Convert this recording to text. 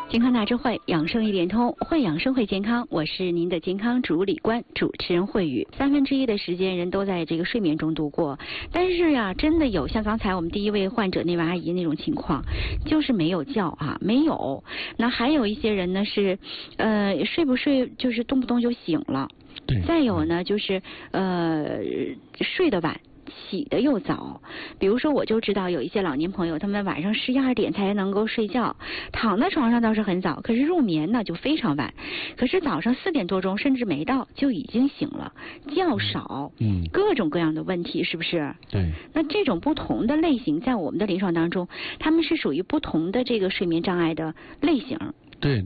健康大智慧，养生一点通，会养生会健康。我是您的健康主理官，主持人慧宇。1/3的时间人都在这个睡眠中度过，但是呀，真的有像刚才我们第一位患者那位阿姨那种情况，就是没有觉啊，没有。那还有一些人呢是，睡不睡就是动不动就醒了。 对。 再有呢就是睡得晚。起得又早，比如说我就知道有一些老年朋友，他们晚上11、12点才能够睡觉，躺在床上倒是很早，可是入眠呢就非常晚，可是早上4点多钟甚至没到就已经醒了，觉少，各种各样的问题，是不是？ 对。 那这种不同的类型在我们的临床当中，他们是属于不同的这个睡眠障碍的类型。 对，